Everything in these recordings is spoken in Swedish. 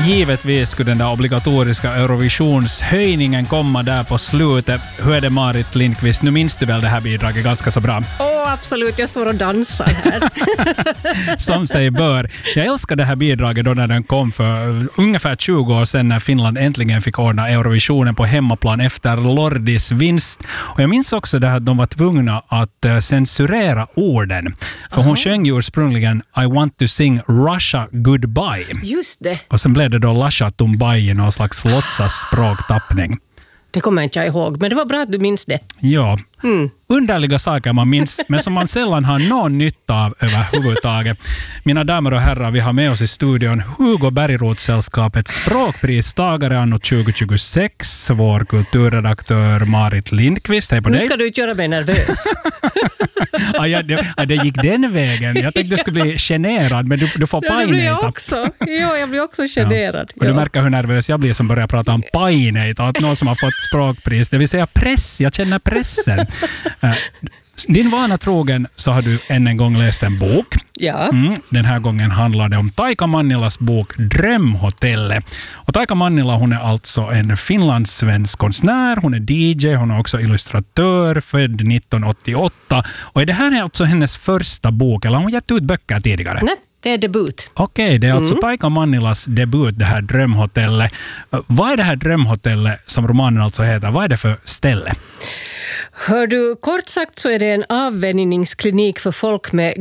givetvis skulle den där obligatoriska Eurovisionshöjningen komma där på slutet. Hur är det, Marit Lindqvist? Nu minns du väl det här bidraget ganska så bra? Absolut. Jag står och dansar här. Som sig bör. Jag älskar det här bidraget då när den kom för ungefär 20 år sedan när Finland äntligen fick ordna Eurovisionen på hemmaplan efter Lordis vinst. Och jag minns också det att de var tvungna att censurera orden. För hon sjöng ju ursprungligen I want to sing Russia goodbye. Just det. Och sen blev det då Lasha Tumbai i någon slags låtsasspråktappning. Det kommer inte jag ihåg, men det var bra att du minns det. Ja, underliga saker man minns, men som man sällan har någon nytta av överhuvudtaget. Mina damer och herrar, vi har med oss i studion Hugo Bergroth-sällskapets språkpristagare anno 2026, vår kulturredaktör Marit Lindqvist. Hej på dig. Nu ska du inte göra mig nervös. Det gick den vägen. Jag tänkte du skulle bli generad, men du får pajnejta. Det blir jag också. Ja, jag blir också generad. Ja. Och du märker hur nervös jag blir som börjar prata om pajnejta, att någon som har fått språkpris. Det vill säga press. Jag känner pressen. Din vana trogen så har du än en gång läst en bok. Ja. Den här gången handlar det om Taika Mannilas bok Drömhotellet. Och Taika Mannila, hon är alltså en finlandssvensk konstnär, hon är DJ, hon är också illustratör, född 1988. Och det här är alltså hennes första bok, eller har hon gett ut böcker tidigare? Nej. Det är debut. Okej, det är alltså Taika Mannilas debut, det här Drömhotellet. Vad är det här Drömhotellet som romanen alltså heter? Vad är det för ställe? Hör du, kort sagt så är det en avvänjningsklinik för folk med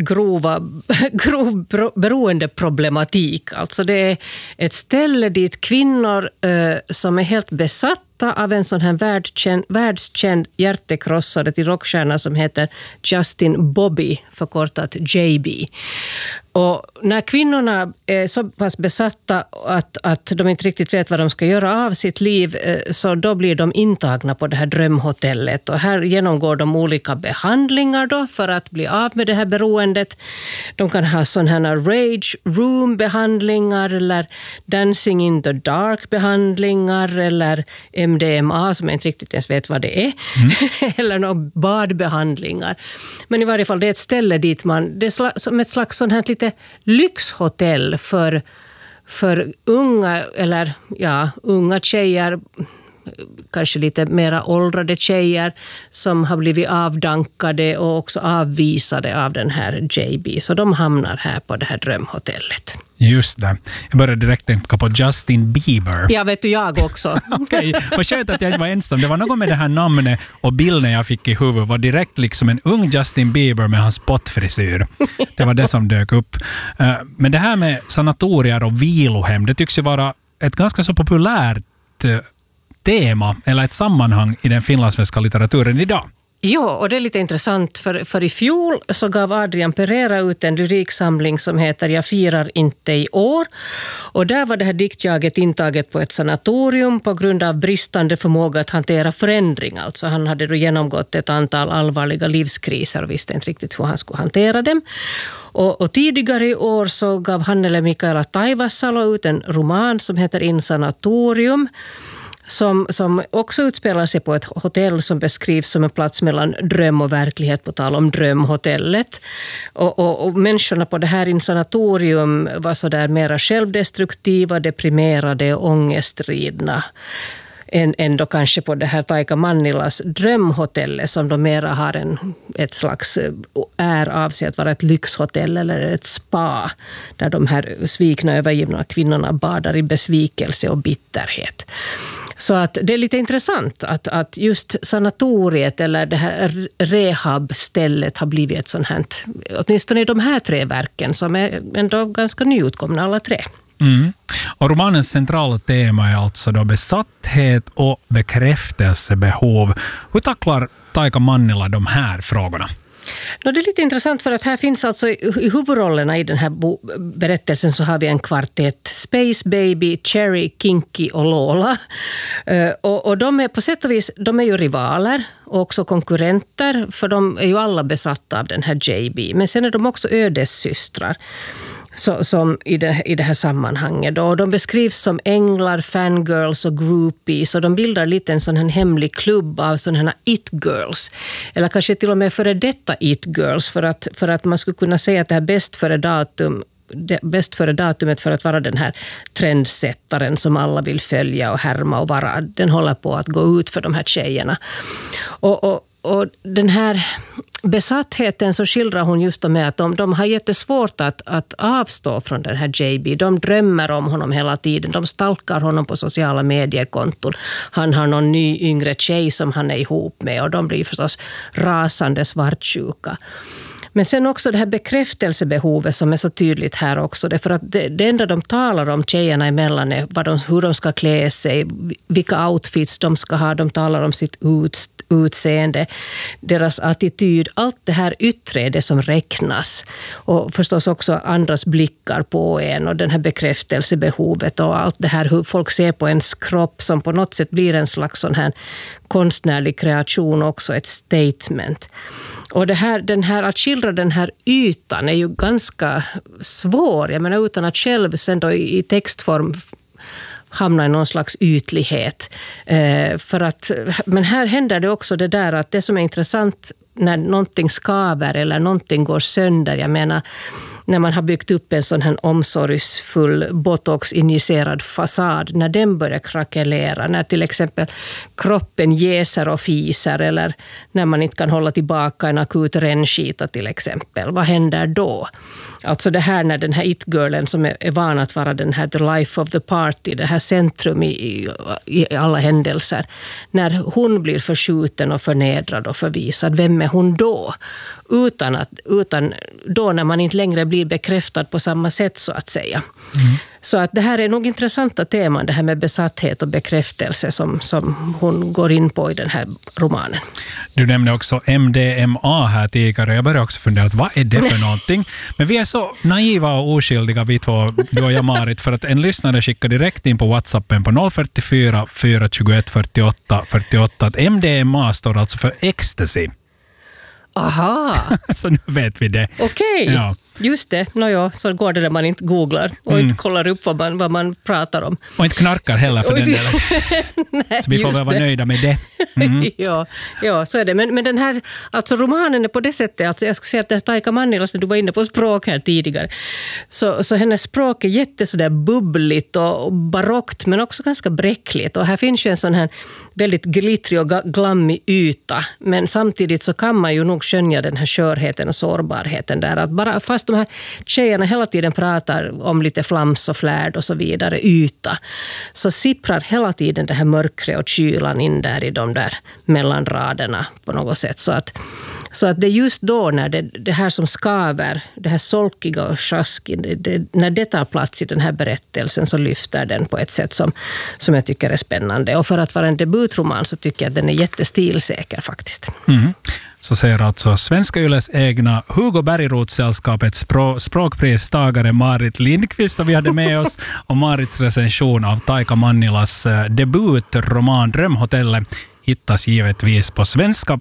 grov beroendeproblematik. Alltså det är ett ställe dit kvinnor som är helt besatta av en sån här världskänd hjärtekrossare till rockstjärna som heter Justin Bobby, förkortat JB. Och när kvinnorna är så pass besatta att de inte riktigt vet vad de ska göra av sitt liv, så då blir de intagna på det här drömhotellet. Och här genomgår de olika behandlingar då för att bli av med det här beroendet. De kan ha sådana här rage room behandlingar eller dancing in the dark behandlingar eller MDMA som jag inte riktigt ens vet vad det är. Eller några badbehandlingar. Men i varje fall det är ett ställe dit det är som ett slags sån här lite lyxhotell för unga eller unga tjejer, kanske lite mera åldrade tjejer som har blivit avdankade och också avvisade av den här JB. Så de hamnar här på det här drömhotellet. Just det. Jag började direkt tänka på Justin Bieber. Ja, vet du, jag också. Okej, vad skönt att jag inte var ensam. Det var något med det här namnet och bilden jag fick i huvudet var direkt liksom en ung Justin Bieber med hans spottfrisyr. Det var det som dök upp. Men det här med sanatorier och vilohem, det tycks ju vara ett ganska så populärt tema eller ett sammanhang i den finlandssvenska litteraturen idag. Ja, och det är lite intressant för i fjol så gav Adrian Pereira ut en lyriksamling som heter Jag firar inte i år. Och där var det här diktjaget intaget på ett sanatorium på grund av bristande förmåga att hantera förändring. Alltså han hade då genomgått ett antal allvarliga livskriser och visste inte riktigt hur han skulle hantera dem. Och tidigare i år så gav Hannele Mikaela Taivasalo ut en roman som heter In sanatorium. Som också utspelar sig på ett hotell som beskrivs som en plats mellan dröm och verklighet, på tal om drömhotellet. Och människorna på det här In sanatorium var så där mera självdestruktiva, deprimerade och ångestridna än då kanske på det här Taika Mannilas drömhotellet som de mera har ett slags av sig att vara ett lyxhotell eller ett spa där de här svikna övergivna kvinnorna badar i besvikelse och bitterhet. Så att det är lite intressant att just sanatoriet eller det här rehabstället har blivit ett sånt här, åtminstone i de här tre verken som är ändå ganska nyutkomna alla tre. Och romanens centrala tema är alltså då besatthet och bekräftelsebehov. Hur tacklar Taika Mannila de här frågorna? Det är lite intressant för att här finns alltså i huvudrollerna i den här berättelsen så har vi en kvartett. Space Baby, Cherry, Kinky och Lola. Och de är på sätt och vis, de är ju rivaler och också konkurrenter för de är ju alla besatta av den här JB. Men sen är de också ödessystrar. Som i det här sammanhanget. Då. De beskrivs som änglar, fangirls och groupies. Och de bildar lite en sån här hemlig klubb av såna här it-girls. Eller kanske till och med före detta it-girls. För att man skulle kunna säga att det här bäst före datum bäst före datumet för att vara den här trendsättaren som alla vill följa och härma och vara. Den håller på att gå ut för de här tjejerna. Och den här besattheten så skildrar hon just med att de har jättesvårt att avstå från den här JB. De drömmer om honom hela tiden. De stalkar honom på sociala mediekonton. Han har någon ny yngre tjej som han är ihop med och de blir förstås rasande svartsjuka. Men sen också det här bekräftelsebehovet som är så tydligt här också. Därför att det enda de talar om tjejerna emellan är hur de ska klä sig, vilka outfits de ska ha. De talar om sitt utseende, deras attityd. Allt det här yttre är det som räknas. Och förstås också andras blickar på en och den här bekräftelsebehovet och allt det här hur folk ser på ens kropp som på något sätt blir en slags sån här konstnärlig kreation också, ett statement. Och att skildra den här ytan är ju ganska svår. Jag menar utan att själv sen då i textform hamna i någon slags ytlighet. Men här händer det också det där att det som är intressant när någonting skaver eller någonting går sönder. Jag menar när man har byggt upp en sån här omsorgsfull botox-injicerad fasad, när den börjar krackelera, när till exempel kroppen jäser och fiser eller när man inte kan hålla tillbaka en akut rännskita till exempel. Vad händer då? Alltså det här när den här it-girlen som är van att vara den här the life of the party, det här centrum i alla händelser, när hon blir förskjuten och förnedrad och förvisad, vem är hon då? Utan då när man inte längre blir bekräftad på samma sätt så att säga. Mm. Så att det här är nog intressanta teman, det här med besatthet och bekräftelse som hon går in på i den här romanen. Du nämnde också MDMA här tidigare. Jag började också fundera, vad är det för någonting? Men vi är så naiva och oskyldiga vi två, du och jag Marit, för att en lyssnare skickade direkt in på WhatsAppen på 044 421 48 48 att MDMA står alltså för ecstasy. Aha! Så nu vet vi det. Okej, ja. Just det. Så går det när man inte googlar och inte kollar upp vad man pratar om. Och inte knarkar heller för den delen. Nej, så vi får väl vara nöjda med det. Mm. ja, så är det. Men den här, alltså romanen är på det sättet, alltså jag skulle säga att Taika Mannila, du var inne på språk här tidigare, så hennes språk är jättesådär bubbligt och barockt men också ganska bräckligt. Och här finns ju en sån här väldigt glittrig och glammig yta, men samtidigt så kan man ju nog skönja den här skörheten och sårbarheten där. Att bara fast de här tjejerna hela tiden pratar om lite flams och flärd och så vidare, yta, så sipprar hela tiden det här mörkret och kylan in där i de där mellanraderna på något sätt. Så att det är just då när det här som skaver, det här solkiga och sjaskiga, när det tar plats i den här berättelsen så lyfter den på ett sätt som jag tycker är spännande. Och för att vara en debutroman så tycker jag att den är jättestilsäker faktiskt. Mm. Så säger alltså Svenska Yles egna Hugo Bergroth-sällskapets språkpristagare Marit Lindqvist, och vi hade med oss och Marits recension av Taika Mannilas debutroman Drömhotellet hittas givetvis på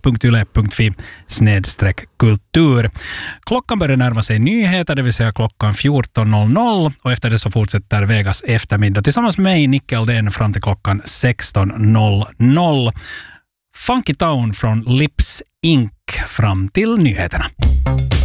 svenska.yle.fi/kultur. Klockan börjar närma sig nyheter, det vill säga klockan 14.00, och efter det så fortsätter Vegas eftermiddag tillsammans med mig, Nick Eldén, fram till klockan 16.00. Funky Town från Lips Inc. fram till nyheterna.